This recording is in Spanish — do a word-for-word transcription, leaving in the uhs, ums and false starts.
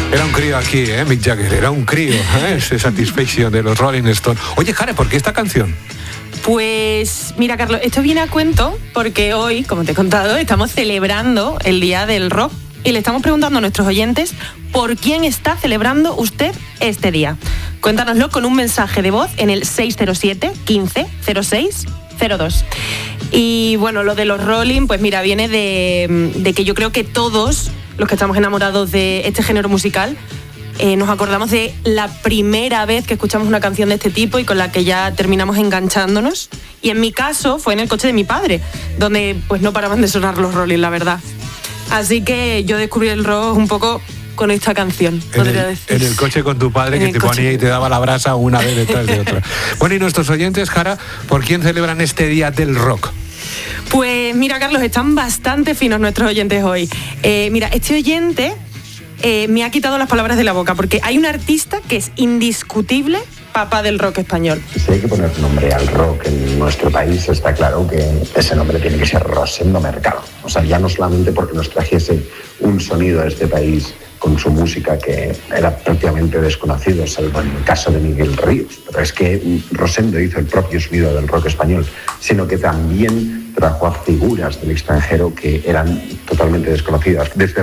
Era un crío aquí, ¿eh? Mick Jagger, era un crío, ¿eh? Ese Satisfaction de los Rolling Stones. Oye, Jare, ¿por qué esta canción? Pues mira, Carlos, esto viene a cuento porque hoy, como te he contado, estamos celebrando el Día del Rock y le estamos preguntando a nuestros oyentes por quién está celebrando usted este día. Cuéntanoslo con un mensaje de voz en el seis cero siete, quince, cero seis, cero dos. Y bueno, lo de los Rolling, pues mira, viene de, de que yo creo que todos los que estamos enamorados de este género musical Eh, nos acordamos de la primera vez que escuchamos una canción de este tipo y con la que ya terminamos enganchándonos. Y en mi caso fue en el coche de mi padre, donde pues no paraban de sonar los Rolling, la verdad. Así que yo descubrí el rock un poco con esta canción. En el, en el coche con tu padre, que te coche. ponía y te daba la brasa una vez detrás de otra. Bueno, y nuestros oyentes, Jara, ¿por quién celebran este Día del Rock? Pues mira, Carlos, están bastante finos nuestros oyentes hoy. Eh, mira, este oyente... Eh, me ha quitado las palabras de la boca, porque hay un artista que es indiscutible papá del rock español. Si hay que poner nombre al rock en nuestro país, está claro que ese nombre tiene que ser Rosendo Mercado. O sea, ya no solamente porque nos trajese un sonido a este país con su música que era prácticamente desconocido, salvo en el caso de Miguel Ríos, pero es que Rosendo hizo el propio sonido del rock español, sino que también trajo a figuras del extranjero que eran totalmente desconocidas. Desde